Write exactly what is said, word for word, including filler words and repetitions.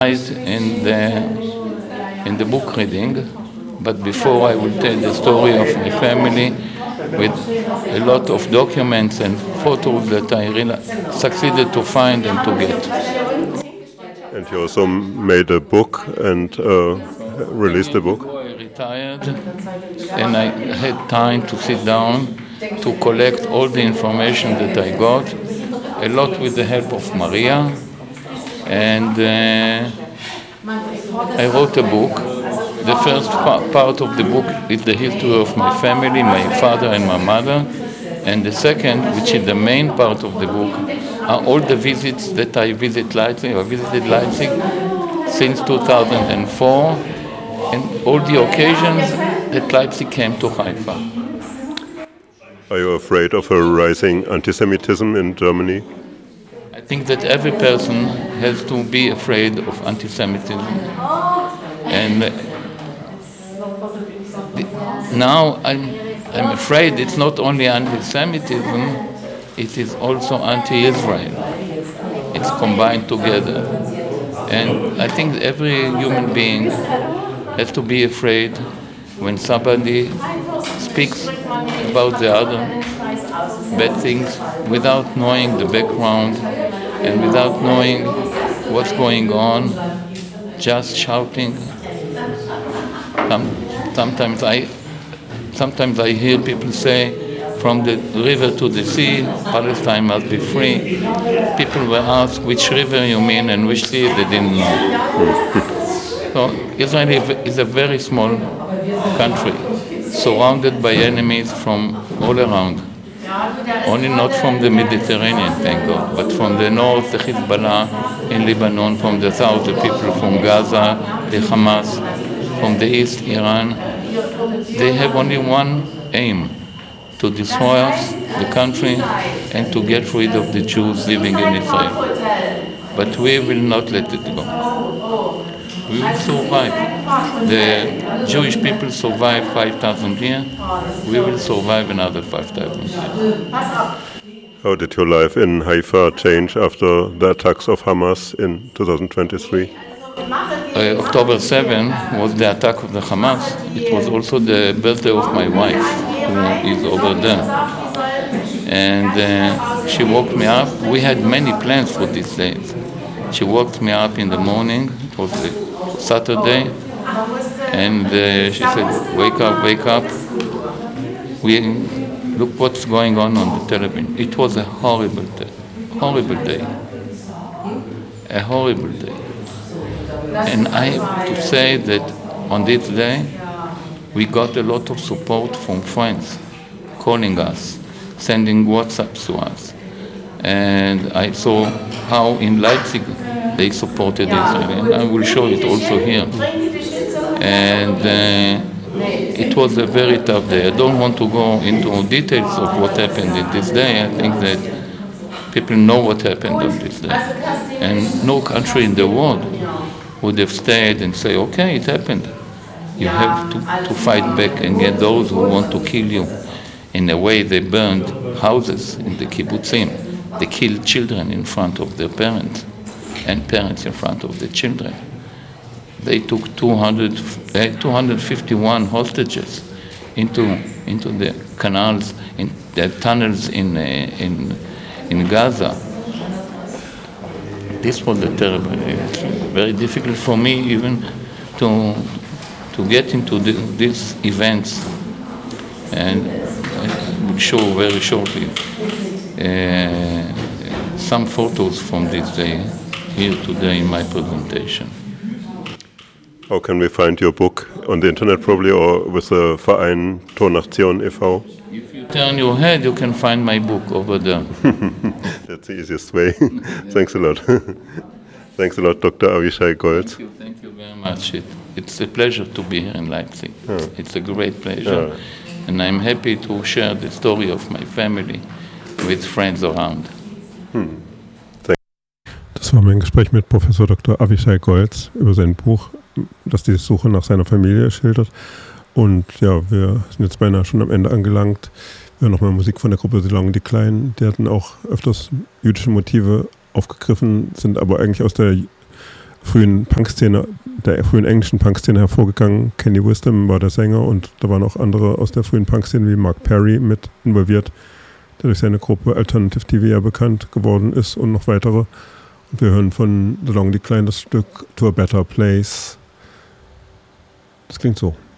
In the, in the book reading, but before I will tell the story of my family with a lot of documents and photos that I really succeeded to find and to get. And you also made a book and uh, released the book? I retired and I had time to sit down to collect all the information that I got, a lot with the help of Maria. And uh, I wrote a book. The first pa- part of the book is the history of my family, my father and my mother. And the second, which is the main part of the book, are all the visits that I visit Leipzig. I visited Leipzig since two thousand four, and all the occasions that Leipzig came to Haifa. Are you afraid of a rising anti-Semitism in Germany? I think that every person has to be afraid of anti-Semitism. And now I'm, I'm afraid it's not only anti-Semitism, it is also anti-Israel. It's combined together. And I think every human being has to be afraid when somebody speaks about the other bad things without knowing the background and without knowing what's going on, just shouting. Sometimes I, sometimes I hear people say, from the river to the sea, Palestine must be free. People were asked which river you mean and which sea, they didn't know. So Israel is a very small country, surrounded by enemies from all around. Only not from the Mediterranean, thank God, but from the north, the Hezbollah in Lebanon, from the south, the people from Gaza, the Hamas, from the east, Iran. They have only one aim, to destroy us, the country, and to get rid of the Jews living in Israel. But we will not let it go. We will survive. The Jewish people survived five thousand years. We will survive another five thousand years. How did your life in Haifa change after the attacks of Hamas in two thousand twenty-three? Uh, October seventh was the attack of the Hamas. It was also the birthday of my wife, who is over there. And uh, she woke me up. We had many plans for these days. She woke me up in the morning. It was a Saturday, and uh, she said, "Wake up, wake up! We look what's going on on the television." It was a horrible day, horrible day, a horrible day. And I have to say that on this day, we got a lot of support from friends, calling us, sending WhatsApps to us, and I saw how in Leipzig they supported Israel, and I will show it also here. And uh, it was a very tough day. I don't want to go into details of what happened in this day. I think that people know what happened on this day. And no country in the world would have stayed and say, okay, it happened. You have to, to fight back and get those who want to kill you. In a way, they burned houses in the kibbutzim. They killed children in front of their parents, and parents in front of the children. They took two hundred, uh, two hundred fifty-one hostages into into the canals, in the tunnels in uh, in in Gaza. This was a terrible. It's very difficult for me even to to get into the, these events, and I will show very shortly uh, some photos from this day here today in my presentation. How can we find your book? On the internet probably, or with the Verein Tornation e V? If you turn your head, you can find my book over there. That's the easiest way. Thanks a lot. Thanks a lot, Doctor Avishai Goltz. Thank you, thank you very much. It, it's a pleasure to be here in Leipzig. Oh. It's, it's a great pleasure. Oh. And I'm happy to share the story of my family with friends around. Hmm. Das war mein Gespräch mit Professor Doktor Avishai Goltz über sein Buch, das die Suche nach seiner Familie schildert. Und ja, wir sind jetzt beinahe schon am Ende angelangt. Wir hören nochmal Musik von der Gruppe Salon die Kleinen. Die hatten auch öfters jüdische Motive aufgegriffen, sind aber eigentlich aus der frühen Punkszene, der frühen englischen Punkszene hervorgegangen. Kenny Wisdom war der Sänger und da waren auch andere aus der frühen Punkszene wie Mark Perry mit involviert, der durch seine Gruppe Alternative T V ja bekannt geworden ist und noch weitere. Und wir hören von The Long Decline das Stück To a Better Place. Das klingt so.